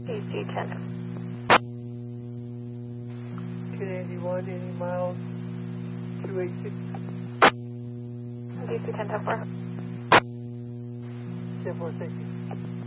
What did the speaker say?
DC-10. 1081, 80 miles, 286. DC-10, 10-4. 10-4, thank you.